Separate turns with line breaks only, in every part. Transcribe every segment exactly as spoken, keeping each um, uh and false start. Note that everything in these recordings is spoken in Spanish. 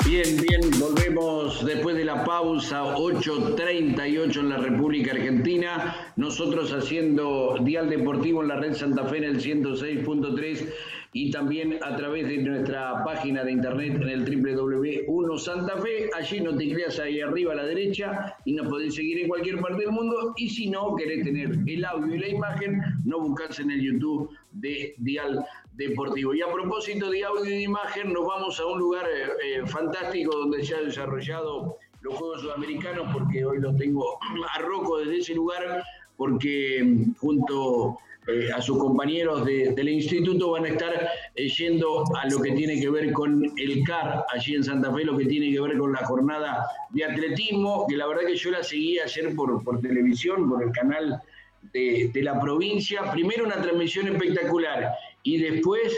Bien, bien, volvemos después de la pausa, ocho treinta y ocho en la República Argentina. Nosotros haciendo Dial Deportivo en la red Santa Fe en el ciento seis punto tres y también a través de nuestra página de internet en el doble u doble u doble u punto uno Santa Fe. Allí nos tecleas ahí arriba a la derecha y nos podés seguir en cualquier parte del mundo. Y si no querés tener el audio y la imagen, no buscás en el YouTube de Dial Deportivo. Y a propósito de audio y de imagen, nos vamos a un lugar eh, fantástico donde se han desarrollado los Juegos Sudamericanos, porque hoy lo tengo a Rocco desde ese lugar, porque junto eh, a sus compañeros de, del instituto van a estar eh, yendo a lo que tiene que ver con el C A R allí en Santa Fe, lo que tiene que ver con la jornada de atletismo, que la verdad que yo la seguí ayer por, por televisión, por el canal de, de la provincia. Primero una transmisión espectacular y después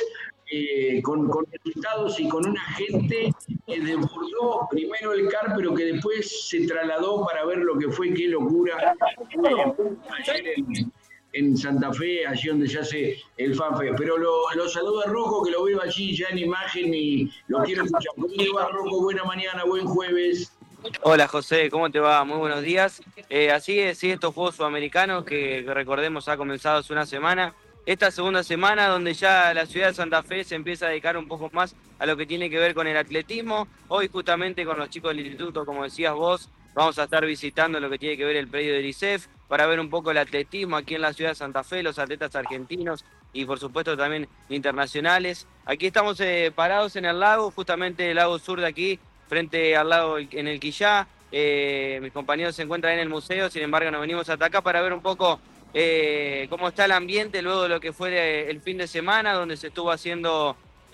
eh, con, con resultados y con una gente que desbordó primero el C A R, pero que después se trasladó para ver lo que fue, qué locura, eh, ayer en, en Santa Fe, allí donde se hace el FanFest. Pero lo, lo saludo a Rocco, que lo veo allí ya en imagen y lo quiero escuchar. ¿Cómo te va, Rocco? Buena mañana, buen jueves.
Hola José, ¿cómo te va? Muy buenos días. Eh, así es, sí, estos Juegos Sudamericanos que recordemos ha comenzado hace una semana. Esta segunda semana donde ya la ciudad de Santa Fe se empieza a dedicar un poco más a lo que tiene que ver con el atletismo. Hoy justamente con los chicos del instituto, como decías vos, vamos a estar visitando lo que tiene que ver el predio del I C E F para ver un poco el atletismo aquí en la ciudad de Santa Fe, los atletas argentinos y por supuesto también internacionales. Aquí estamos eh, parados en el lago, justamente el lago sur de aquí, frente al lago en el Quillá. Eh, mis compañeros se encuentran en el museo, sin embargo nos venimos hasta acá para ver un poco eh, cómo está el ambiente luego de lo que fue el fin de semana, donde se estuvo haciendo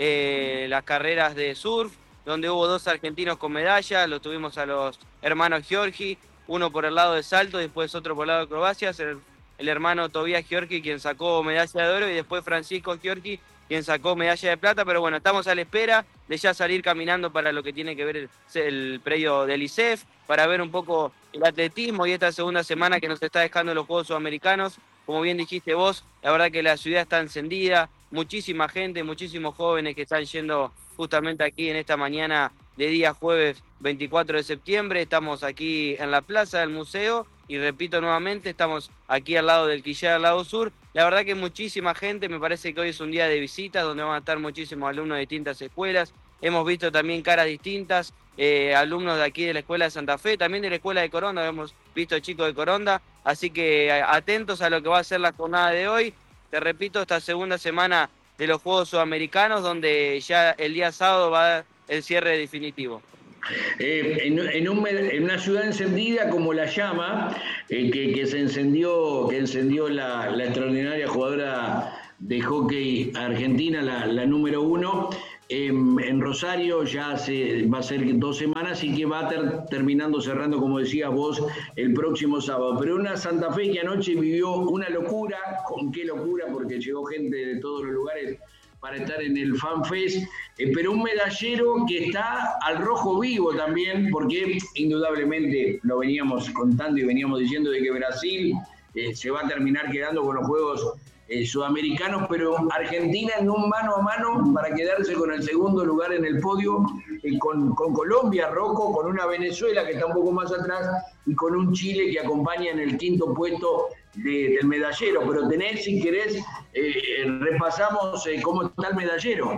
eh, las carreras de surf, donde hubo dos argentinos con medallas. Los tuvimos a los hermanos Giorgi, uno por el lado de salto y después otro por el lado de acrobacias, el, el hermano Tobías Giorgi quien sacó medalla de oro y después Francisco Giorgi quien sacó medalla de plata. Pero bueno, estamos a la espera de ya salir caminando para lo que tiene que ver el, el predio del I C E F, para ver un poco el atletismo y esta segunda semana que nos está dejando los Juegos Sudamericanos. Como bien dijiste vos, la verdad que la ciudad está encendida, muchísima gente, muchísimos jóvenes que están yendo justamente aquí en esta mañana de día jueves veinticuatro de septiembre. Estamos aquí en la plaza del museo y repito nuevamente, estamos aquí al lado del Quillá, al lado sur. La verdad que muchísima gente, me parece que hoy es un día de visitas donde van a estar muchísimos alumnos de distintas escuelas. Hemos visto también caras distintas, eh, alumnos de aquí de la Escuela de Santa Fe, también de la Escuela de Coronda, hemos visto chicos de Coronda, así que atentos a lo que va a ser la jornada de hoy. Te repito, esta segunda semana de los Juegos Sudamericanos, donde ya el día sábado va a dar el cierre definitivo.
Eh, en, en, un, en una ciudad encendida como La Llama, eh, que, que se encendió, que encendió la, la extraordinaria jugadora de hockey argentina, la, la número uno, eh, en Rosario ya hace, va a ser dos semanas y que va a ter, terminando, cerrando, como decías vos, el próximo sábado. Pero una Santa Fe que anoche vivió una locura, ¿con qué locura? Porque llegó gente de todos los lugares para estar en el FanFest, eh, pero un medallero que está al rojo vivo también, porque indudablemente lo veníamos contando y veníamos diciendo de que Brasil eh, se va a terminar quedando con los Juegos eh, Sudamericanos, pero Argentina en un mano a mano para quedarse con el segundo lugar en el podio, eh, con, con Colombia, Rocco, con una Venezuela que está un poco más atrás y con un Chile que acompaña en el quinto puesto De, del medallero. Pero tenés, si querés, eh, repasamos eh, cómo está el medallero.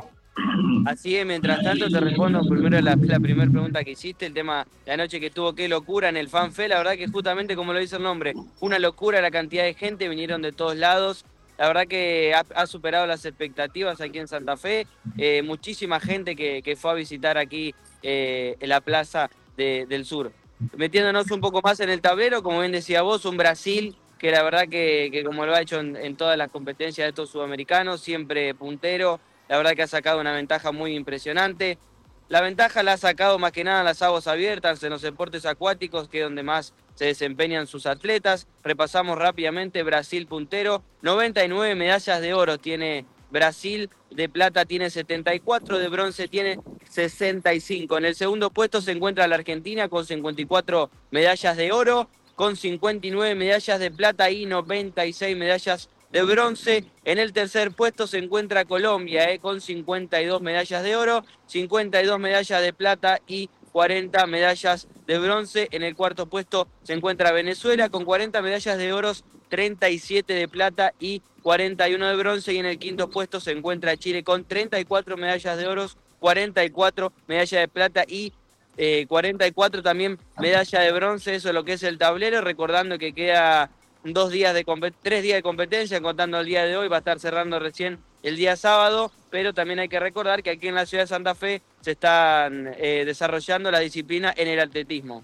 Así es, mientras tanto te respondo primero la, la primera pregunta que hiciste, el tema de anoche que tuvo, qué locura en el FanFest. La verdad que justamente como lo dice el nombre, una locura la cantidad de gente, vinieron de todos lados. La verdad que ha, ha superado las expectativas aquí en Santa Fe, eh, muchísima gente que, que fue a visitar aquí eh, en la Plaza de, del Sur. Metiéndonos un poco más en el tablero, como bien decía vos, un Brasil que la verdad que, que como lo ha hecho en, en todas las competencias de estos sudamericanos, siempre puntero, la verdad que ha sacado una ventaja muy impresionante. La ventaja la ha sacado más que nada en las aguas abiertas, en los deportes acuáticos, que es donde más se desempeñan sus atletas. Repasamos rápidamente, Brasil puntero, noventa y nueve medallas de oro tiene Brasil, de plata tiene setenta y cuatro, de bronce tiene sesenta y cinco. En el segundo puesto se encuentra la Argentina con cincuenta y cuatro medallas de oro, con cincuenta y nueve medallas de plata y noventa y seis medallas de bronce. En el tercer puesto se encuentra Colombia, eh, con cincuenta y dos medallas de oro, cincuenta y dos medallas de plata y cuarenta medallas de bronce. En el cuarto puesto se encuentra Venezuela con cuarenta medallas de oro, treinta y siete de plata y cuarenta y uno de bronce. Y en el quinto puesto se encuentra Chile con treinta y cuatro medallas de oro, cuarenta y cuatro medallas de plata y eh, cuarenta y cuatro también medalla de bronce. Eso es lo que es el tablero, recordando que queda dos días de tres días de competencia, contando el día de hoy, va a estar cerrando recién el día sábado, pero también hay que recordar que aquí en la ciudad de Santa Fe se están eh, desarrollando la disciplina en el atletismo.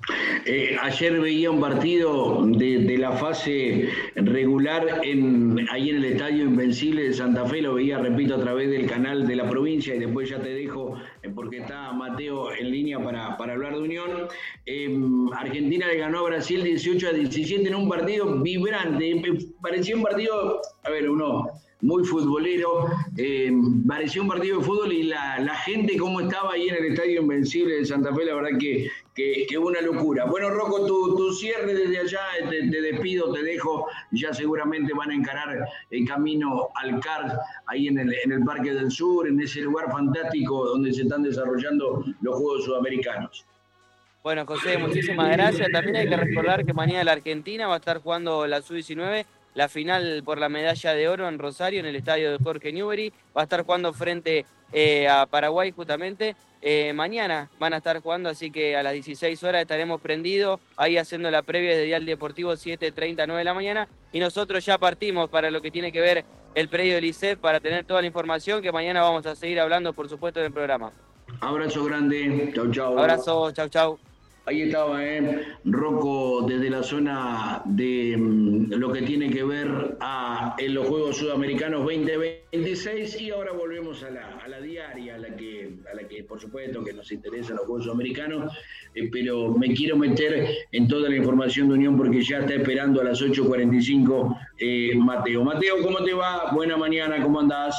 Eh, ayer veía un partido de, de la fase regular en, ahí en el Estadio Invencible de Santa Fe, lo veía, repito, a través del canal de la provincia, y después ya te dejo, eh, porque está Mateo en línea para, para hablar de Unión. Eh, Argentina le ganó a Brasil dieciocho a diecisiete en un partido vibrante, parecía un partido, a ver, uno... muy futbolero, eh, pareció un partido de fútbol, y la, la gente cómo estaba ahí en el Estadio Invencible de Santa Fe, la verdad que, que, que una locura. Bueno, Rocco, tu, tu cierre desde allá, te, te despido, te dejo, ya seguramente van a encarar el camino al C A R, ahí en el, en el Parque del Sur, en ese lugar fantástico donde se están desarrollando los Juegos Sudamericanos.
Bueno, José, muchísimas gracias. También hay que recordar que mañana la Argentina va a estar jugando la sub diecinueve, la final por la medalla de oro en Rosario, en el estadio de Jorge Newbery. Va a estar jugando frente eh, a Paraguay justamente. Eh, mañana van a estar jugando, así que a las dieciséis horas estaremos prendidos ahí haciendo la previa de Dial Deportivo, siete treinta, nueve de la mañana. Y nosotros ya partimos para lo que tiene que ver el predio del I C E F, para tener toda la información que mañana vamos a seguir hablando, por supuesto, en el programa.
Abrazo grande, chau chau.
Abrazo, chau chau.
Ahí estaba, ¿eh? Rocco, desde la zona de mm, lo que tiene que ver a, en los Juegos Sudamericanos veinte veintiséis, y ahora volvemos a la, a la diaria, a la, que, a la que por supuesto que nos interesan los Juegos Sudamericanos, eh, pero me quiero meter en toda la información de Unión porque ya está esperando a las ocho cuarenta y cinco eh, Mateo. Mateo, ¿cómo te va? Buena mañana, ¿cómo andás?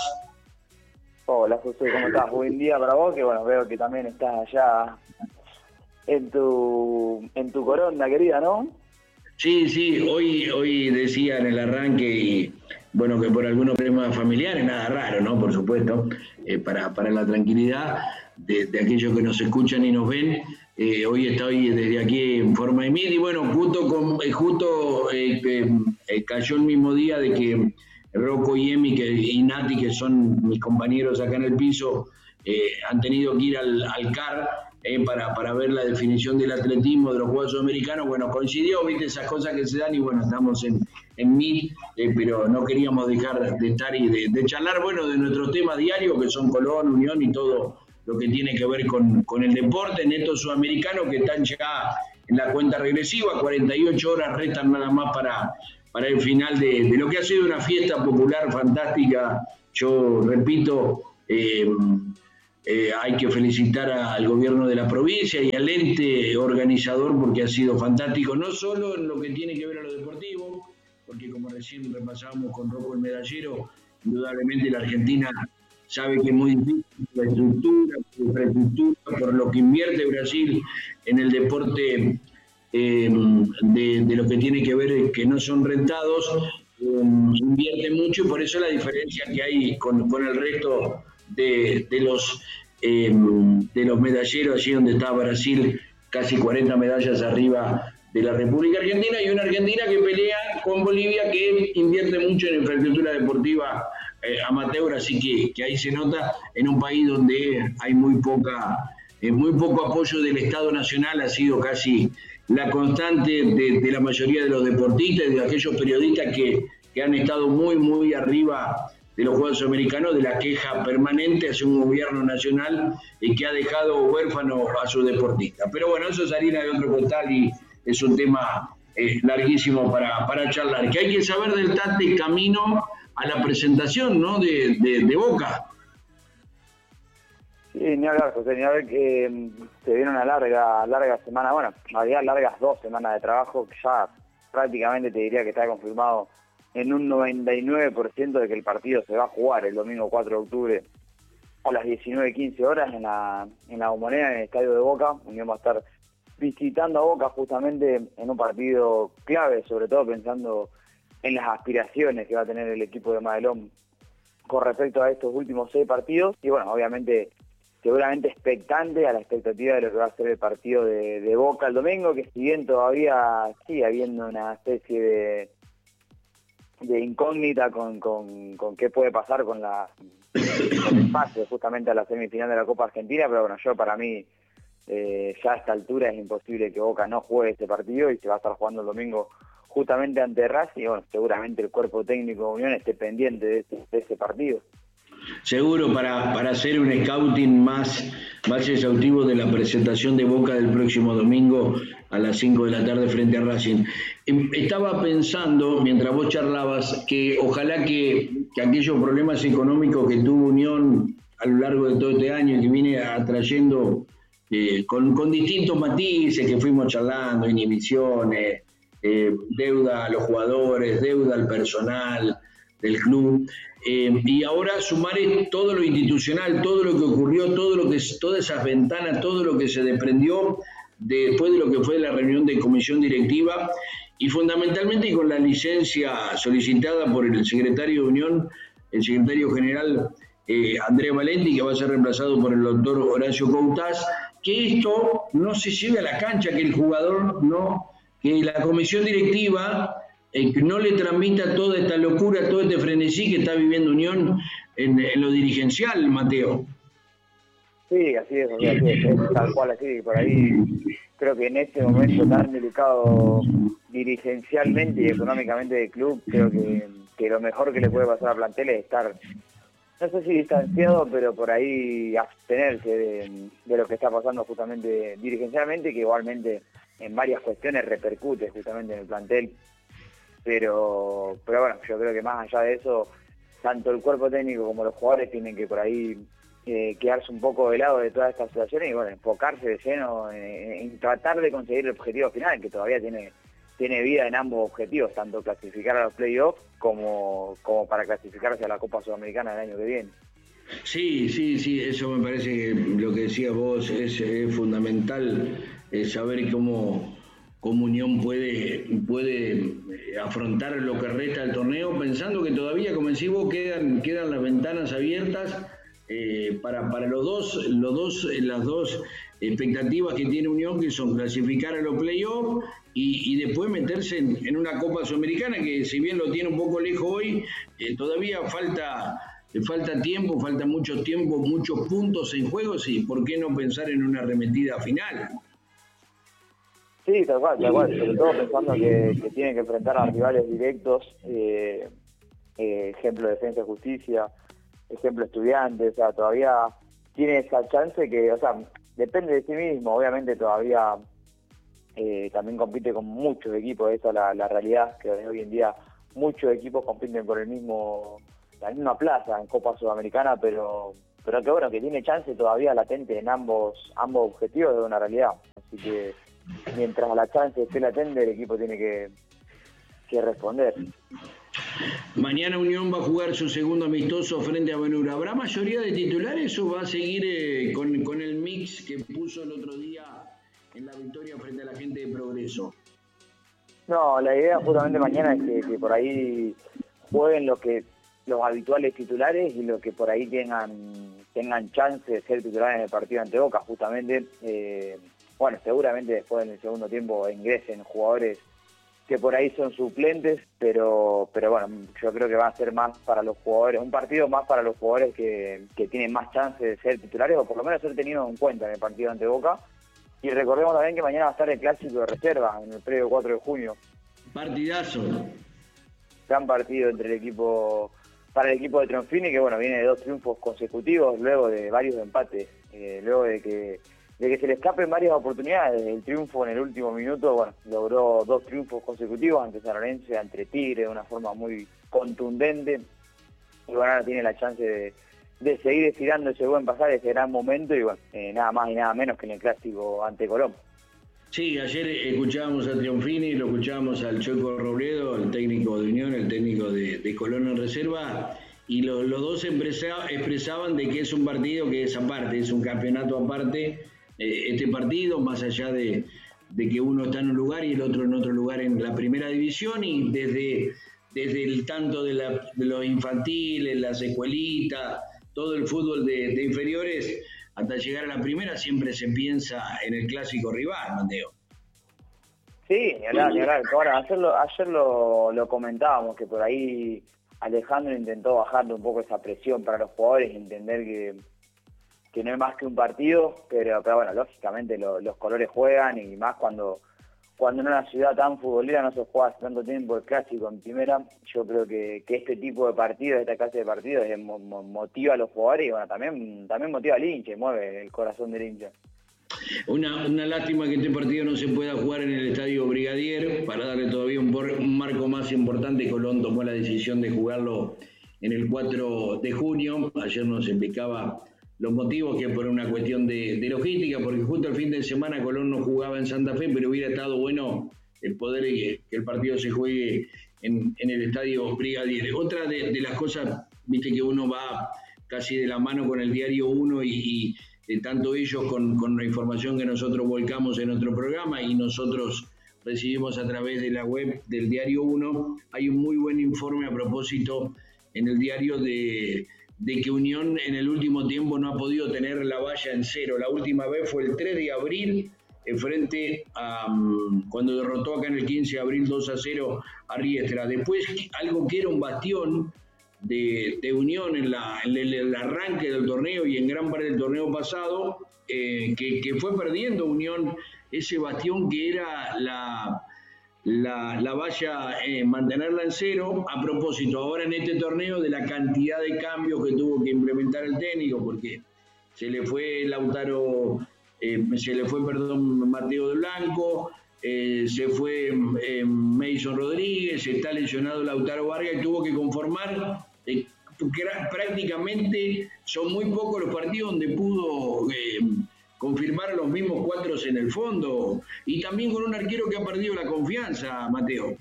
Hola José, ¿cómo estás? Buen día para vos, que bueno, veo que también estás allá en tu en tu coronda querida, ¿no?
Sí, sí, hoy hoy decía en el arranque, y bueno, que por algunos problemas familiares, nada raro, ¿no? Por supuesto, eh, para, para la tranquilidad de, de aquellos que nos escuchan y nos ven, eh, hoy estoy desde aquí en forma de mil, y bueno, justo, con, eh, justo eh, eh, cayó el mismo día de que Rocco y Emi que, y Nati, que son mis compañeros acá en el piso, eh, han tenido que ir al, al C A R, Eh, para, para ver la definición del atletismo de los Juegos Sudamericanos. Bueno, coincidió, viste, esas cosas que se dan, y bueno, estamos en, en mil, eh, pero no queríamos dejar de estar y de, de charlar, bueno, de nuestros temas diarios, que son Colón, Unión y todo lo que tiene que ver con, con el deporte en estos sudamericanos que están ya en la cuenta regresiva. cuarenta y ocho horas restan nada más para, para el final de, de lo que ha sido una fiesta popular fantástica. Yo repito, eh, Eh, hay que felicitar a, al gobierno de la provincia y al ente organizador, porque ha sido fantástico, no solo en lo que tiene que ver a lo deportivo, porque como recién repasábamos con Rocco el medallero, indudablemente la Argentina sabe que es muy difícil la estructura, la infraestructura, por lo que invierte Brasil en el deporte, eh, de, de lo que tiene que ver que no son rentados, eh, invierte mucho, y por eso la diferencia que hay con, con el resto De, de los eh, de los medalleros, allí donde está Brasil, casi cuarenta medallas arriba de la República Argentina, y una Argentina que pelea con Bolivia, que invierte mucho en infraestructura deportiva eh, amateur, así que, que ahí se nota, en un país donde hay muy poca eh, muy poco apoyo del Estado Nacional. Ha sido casi la constante de, de la mayoría de los deportistas y de aquellos periodistas que, que han estado muy muy arriba de los Juegos Sudamericanos, de la queja permanente hacia un gobierno nacional y que ha dejado huérfano a sus deportistas. Pero bueno, eso es harina de otro costal y es un tema eh, larguísimo para, para charlar. Que hay que saber del Tate camino a la presentación, ¿no?, de, de, de Boca.
Sí, ni hablar, José, ni hablar, que eh, se viene una larga larga semana, bueno, había largas dos semanas de trabajo, que ya prácticamente te diría que está confirmado en un noventa y nueve por ciento de que el partido se va a jugar el domingo cuatro de octubre a las diecinueve quince horas en la, en la Bombonera, en el estadio de Boca. Unión va a estar visitando a Boca justamente en un partido clave, sobre todo pensando en las aspiraciones que va a tener el equipo de Madelón con respecto a estos últimos seis partidos, y bueno, obviamente seguramente expectante a la expectativa de lo que va a ser el partido de, de Boca el domingo, que si bien todavía sigue habiendo una especie de, de incógnita con, con, con qué puede pasar con, la, con el pase justamente a la semifinal de la Copa Argentina, pero bueno, yo para mí eh, ya a esta altura es imposible que Boca no juegue ese partido y se va a estar jugando el domingo justamente ante Racing, y bueno, seguramente el cuerpo técnico de Unión esté pendiente de ese, de ese partido.
Seguro para, para hacer un scouting más, más exhaustivo de la presentación de Boca del próximo domingo a las cinco de la tarde frente a Racing. Estaba pensando, mientras vos charlabas, que ojalá que, que aquellos problemas económicos que tuvo Unión a lo largo de todo este año y que viene atrayendo eh, con, con distintos matices que fuimos charlando, inhibiciones, eh, deuda a los jugadores, deuda al personal del club, eh, y ahora sumar todo lo institucional, todo lo que ocurrió, todo lo que, todas esas ventanas, todo lo que se desprendió después de lo que fue la reunión de comisión directiva, y fundamentalmente con la licencia solicitada por el secretario de Unión, el secretario general eh, Andrés Valenti, que va a ser reemplazado por el doctor Horacio Coutaz, que esto no se lleve a la cancha, que el jugador no, que la comisión directiva Eh, que no le transmita toda esta locura, todo este frenesí que está viviendo Unión en, en lo dirigencial, Mateo.
Sí, así es, así es, es tal cual, así, por ahí creo que en este momento tan delicado dirigencialmente y económicamente del club, creo que, que lo mejor que le puede pasar a plantel es estar, no sé si distanciado, pero por ahí abstenerse de, de lo que está pasando justamente dirigencialmente, que igualmente en varias cuestiones repercute justamente en el plantel. Pero, pero bueno, yo creo que más allá de eso, tanto el cuerpo técnico como los jugadores tienen que por ahí eh, quedarse un poco de lado de todas estas situaciones y bueno, enfocarse de lleno en, en tratar de conseguir el objetivo final, que todavía tiene tiene vida en ambos objetivos, tanto clasificar a los playoffs como, como para clasificarse a la Copa Sudamericana el año que viene.
Sí, sí, sí, eso me parece que lo que decías vos es, es fundamental, es saber cómo... cómo Unión puede, puede afrontar lo que resta del torneo, pensando que todavía, como decís vos, quedan, quedan las ventanas abiertas eh, para, para los dos, los dos, las dos expectativas que tiene Unión, que son clasificar a los playoffs y, y después meterse en, en una Copa Sudamericana, que si bien lo tiene un poco lejos hoy, eh, todavía falta... falta tiempo, falta mucho tiempo, muchos puntos en juego, y ¿por qué no pensar en una arremetida final?
Sí, tal cual, tal cual, sobre todo pensando que, que tienen que enfrentar a rivales directos, eh, eh, ejemplo Defensa y Justicia, ejemplo Estudiantes, o sea, todavía tiene esa chance que, o sea, depende de sí mismo, obviamente todavía eh, también compite con muchos equipos, esa es la, la realidad, que hoy en día muchos equipos compiten por el mismo, la misma plaza en Copa Sudamericana, pero pero que bueno, que tiene chance todavía latente en ambos, ambos objetivos, es una realidad, así que mientras a la chance esté latente, el equipo tiene que, que responder.
Mañana Unión va a jugar su segundo amistoso frente a Banura. ¿Habrá mayoría de titulares o va a seguir eh, con, con el mix que puso el otro día en la victoria frente a la gente de Progreso?
No, la idea justamente mañana es que, que por ahí jueguen los que los habituales titulares y los que por ahí tengan tengan chance de ser titulares en el partido ante Boca, justamente. Eh, Bueno, seguramente después en el segundo tiempo ingresen jugadores que por ahí son suplentes, pero pero bueno, yo creo que va a ser más para los jugadores, un partido más para los jugadores que, que tienen más chance de ser titulares o por lo menos ser tenidos en cuenta en el partido ante Boca. Y recordemos también que mañana va a estar el clásico de reserva en el previo cuatro de junio.
Partidazo.
Gran partido entre el equipo, para el equipo de Tronfini, que bueno, viene de dos triunfos consecutivos luego de varios empates, eh, luego de que de que se le escapen varias oportunidades. El triunfo en el último minuto, bueno, logró dos triunfos consecutivos ante San Lorenzo, ante Tigre, de una forma muy contundente, y bueno, ahora tiene la chance de, de seguir estirando ese buen pasaje, ese gran momento, y bueno, eh, nada más y nada menos que en el clásico ante Colón.
Sí, ayer escuchábamos a Trionfini, lo escuchábamos al Choco Robledo, el técnico de Unión, el técnico de, de Colón en reserva, y lo, los dos expresa, expresaban de que es un partido que es aparte, es un campeonato aparte, este partido, más allá de, de que uno está en un lugar y el otro en otro lugar en la primera división, y desde, desde el tanto de, la, de los infantiles, las escuelitas, todo el fútbol de, de inferiores, hasta llegar a la primera siempre se piensa en el clásico rival, Mateo.
Sí, ni hablar, ni hablar. Ahora, ayer, lo, ayer lo, lo comentábamos, que por ahí Alejandro intentó bajarle un poco esa presión para los jugadores, entender que, que no es más que un partido, pero, pero bueno, lógicamente lo, los colores juegan, y más cuando, cuando en una ciudad tan futbolera no se juega hace tanto tiempo el clásico en primera. Yo creo que, que este tipo de partidos, esta clase de partidos, es, mo, motiva a los jugadores y bueno, también, también motiva al hincha, mueve el corazón del hincha.
Una, una lástima que este partido no se pueda jugar en el Estadio Brigadier, para darle todavía un, un marco más importante. Colón tomó la decisión de jugarlo en el cuatro de junio. Ayer nos explicaba los motivos, que por una cuestión de, de logística, porque justo el fin de semana Colón no jugaba en Santa Fe, pero hubiera estado bueno el poder que, que el partido se juegue en, en el Estadio Brigadier. Otra de, de las cosas, viste que uno va casi de la mano con el Diario Uno y, y de tanto ellos con, con la información que nosotros volcamos en nuestro programa y nosotros recibimos a través de la web del Diario Uno. Hay un muy buen informe a propósito en el diario de, de que Unión en el último tiempo no ha podido tener la valla en cero. La última vez fue el tres de abril, en frente a um, cuando derrotó acá en el quince de abril dos a cero a Riestra. Después, algo que era un bastión De, de Unión en, la, en el, el arranque del torneo y en gran parte del torneo pasado, eh, que, que fue perdiendo Unión ese bastión que era la, la, la valla, eh, mantenerla en cero. A propósito, ahora en este torneo, de la cantidad de cambios que tuvo que implementar el técnico, porque se le fue Lautaro, eh, se le fue, perdón, Mateo de Blanco, Eh, se fue eh, Mason Rodríguez, está lesionado Lautaro Vargas y tuvo que conformar, eh, prácticamente son muy pocos los partidos donde pudo eh, confirmar a los mismos cuatro en el fondo, y también con un arquero que ha perdido la confianza, Mateo.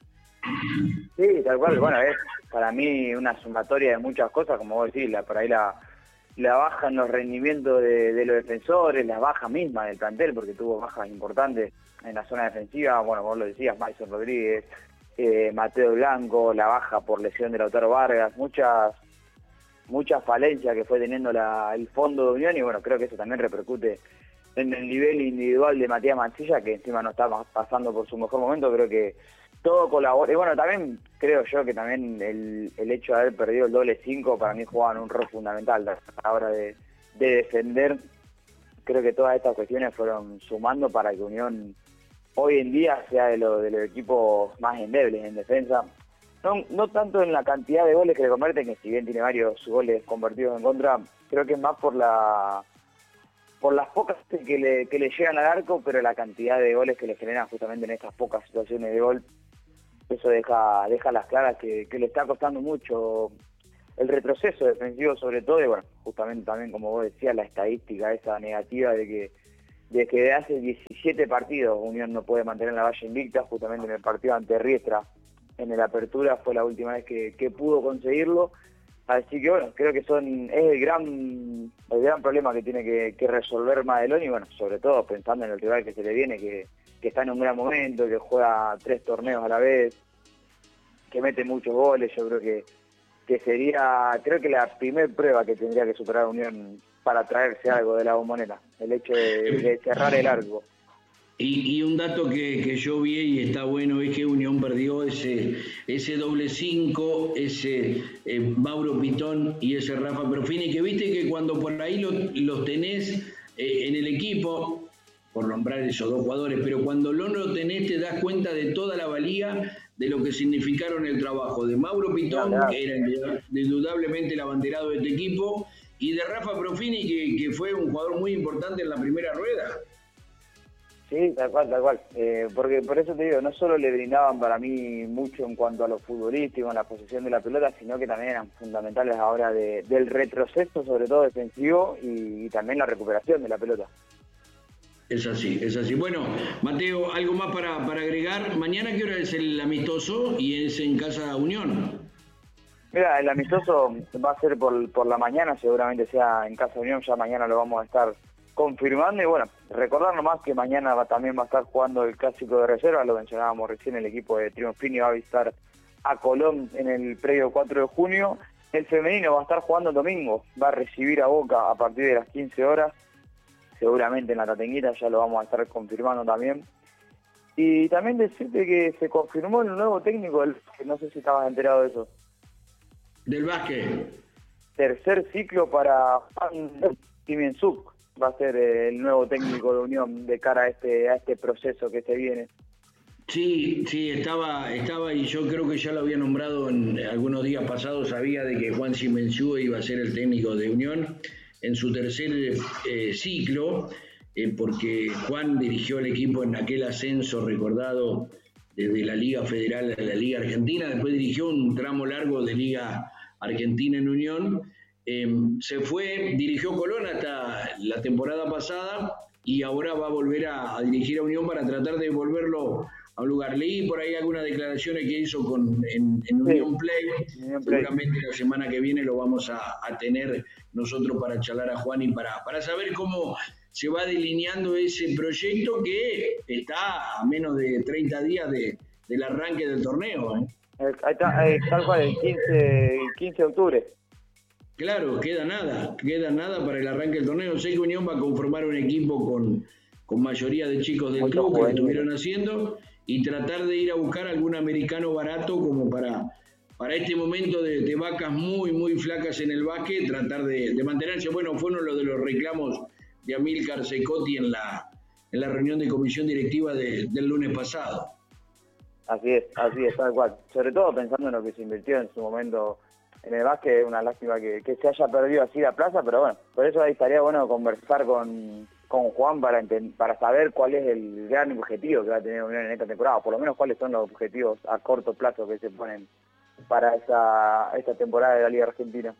Sí, tal cual. Bueno, es para mí una sumatoria de muchas cosas, como vos decís, la, por ahí la, la baja en los rendimientos de, de los defensores, la baja misma del plantel, porque tuvo bajas importantes en la zona defensiva. Bueno, vos lo decías, Mason Rodríguez, eh, Mateo Blanco, la baja por lesión de Lautaro Vargas, muchas muchas falencias que fue teniendo la, el fondo de Unión, y bueno, creo que eso también repercute en el nivel individual de Matías Mancilla, que encima no está pasando por su mejor momento. Creo que todo colabora, y bueno, también creo yo que también el, el hecho de haber perdido el doble cinco, para mí jugaban un rol fundamental a la hora de, de defender. Creo que todas estas cuestiones fueron sumando para que Unión hoy en día sea de, lo, de los equipos más endebles en defensa. No, no tanto en la cantidad de goles que le convierten, que si bien tiene varios goles convertidos en contra, creo que es más por la por las pocas que le, que le llegan al arco, pero la cantidad de goles que le generan justamente en estas pocas situaciones de gol, eso deja deja las claras que, que le está costando mucho el retroceso defensivo, sobre todo. Y bueno, justamente también, como vos decías, la estadística esa negativa de que de que de hace diecisiete partidos Unión no puede mantener la valla invicta. Justamente en el partido ante Riestra, en el Apertura, fue la última vez que, que pudo conseguirlo. Así que bueno, creo que son es el gran el gran problema que tiene que, que resolver Madelón, y bueno, sobre todo pensando en el rival que se le viene, que, que está en un gran momento, que juega tres torneos a la vez, que mete muchos goles. Yo creo que, que sería, creo que la primer prueba que tendría que superar Unión para traerse algo de la Bombonera, el hecho de, de cerrar el arco.
Y, y un dato que, que yo vi y está bueno es que Unión perdió ese ese doble cinco, ese eh, Mauro Pitón y ese Rafa Profini, que viste que cuando por ahí lo, los tenés eh, en el equipo, por nombrar esos dos jugadores, pero cuando no lo tenés te das cuenta de toda la valía de lo que significaron el trabajo de Mauro Pitón, claro, que era indudablemente el abanderado de este equipo, y de Rafa Profini, que, que fue un jugador muy importante en la primera rueda.
Sí, tal cual, tal cual. Eh, porque por eso te digo, no solo le brindaban para mí mucho en cuanto a lo futbolístico, en la posesión de la pelota, sino que también eran fundamentales ahora de, del retroceso, sobre todo defensivo, y, y también la recuperación de la pelota.
Es así, es así. Bueno, Mateo, ¿algo más para, para agregar? ¿Mañana qué hora es el amistoso y es en Casa Unión?
Mira, el amistoso va a ser por, por la mañana, seguramente sea en Casa Unión, ya mañana lo vamos a estar confirmando. Y bueno, recordar nomás que mañana va, también va a estar jugando el clásico de reserva, lo mencionábamos recién, el equipo de Triunfini va a visitar a Colón en el predio cuatro de junio. El femenino va a estar jugando el domingo, va a recibir a Boca a partir de las quince horas, seguramente en la Tatenguita, ya lo vamos a estar confirmando también. Y también decirte que se confirmó el nuevo técnico del básquet, no sé si estabas enterado de eso.
¿Del básquet?
Tercer ciclo para Juan Timenzuk, va a ser el nuevo técnico de Unión de cara a este, a este proceso que se viene.
Sí, sí, estaba, estaba y yo creo que ya lo había nombrado en algunos días pasados, sabía de que Juan Simensú iba a ser el técnico de Unión en su tercer eh, ciclo, eh, porque Juan dirigió el equipo en aquel ascenso recordado desde la Liga Federal a la Liga Argentina, después dirigió un tramo largo de Liga Argentina en Unión, eh, se fue, dirigió Colón hasta la temporada pasada y ahora va a volver a, a dirigir a Unión para tratar de volverlo a un lugar. Leí por ahí algunas declaraciones que hizo con, en, en Unión Play. Unión Play. Seguramente la semana que viene lo vamos a, a tener nosotros para charlar a Juan y para, para saber cómo se va delineando ese proyecto que está a menos de treinta días de, del arranque del torneo. ¿eh?
Ahí está, ahí, tal cual, el quince, el quince de octubre.
Claro, queda nada, queda nada para el arranque del torneo. Sé que Unión va a conformar un equipo con, con mayoría de chicos del club que lo estuvieron haciendo y tratar de ir a buscar algún americano barato como para, para este momento de, de vacas muy, muy flacas en el básquet, tratar de, de mantenerse. Bueno, fue uno de los reclamos de Amílcar Secotti en la, en la reunión de comisión directiva de, del lunes pasado.
Así es, así es, tal cual. Sobre todo pensando en lo que se invirtió en su momento en el básquet, es una lástima que, que se haya perdido así la plaza, pero bueno, por eso ahí estaría bueno conversar con, con Juan para para saber cuál es el gran objetivo que va a tener Unión en esta temporada, o por lo menos cuáles son los objetivos a corto plazo que se ponen para esa esta temporada de la Liga Argentina.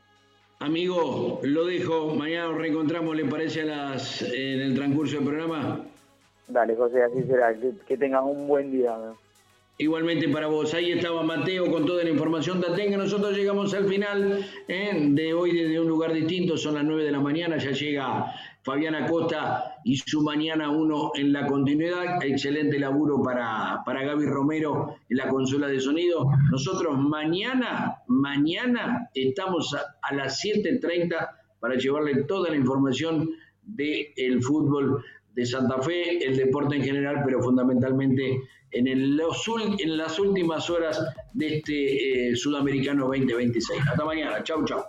Amigo, lo dejo, mañana nos reencontramos, ¿le parece a las en el transcurso del programa?
Dale, José, así será, que, que tengas un buen día, ¿no?
Igualmente para vos. Ahí estaba Mateo con toda la información Tatengue. Nosotros llegamos al final ¿eh? de hoy desde un lugar distinto. Son las nueve de la mañana. Ya llega Fabián Acosta y su Mañana uno en la continuidad. Excelente laburo para, para Gaby Romero en la consola de sonido. Nosotros mañana, mañana estamos a, a las siete treinta para llevarle toda la información del fútbol de Santa Fe, el deporte en general, pero fundamentalmente en, el, los, en las últimas horas de este eh, Sudamericano veinte veintiséis. Hasta mañana. Chau, chau.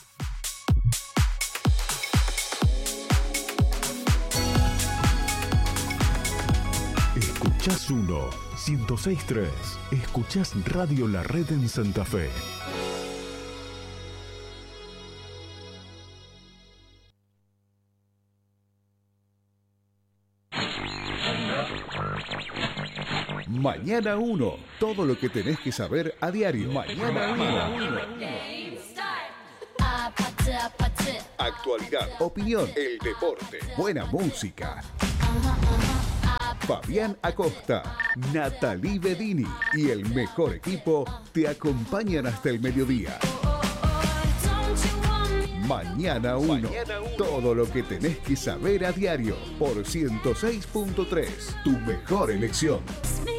Escuchás uno, ciento seis punto tres. Escuchás Radio La Red en Santa Fe. Mañana uno, todo lo que tenés que saber a diario. Mañana uno. Actualidad, opinión, el deporte, buena música. Fabián Acosta, Natalie Bedini y el mejor equipo te acompañan hasta el mediodía. Mañana uno, todo lo que tenés que saber a diario por ciento seis punto tres, tu mejor elección.